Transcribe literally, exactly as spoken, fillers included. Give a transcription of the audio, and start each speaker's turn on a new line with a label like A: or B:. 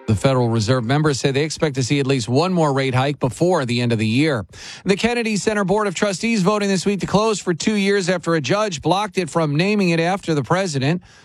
A: The Federal Reserve members say they expect to see at least one more rate hike before the end of the year. The Kennedy Center Board of Trustees voting this week to close for two years after a judge blocked it from naming it after the president.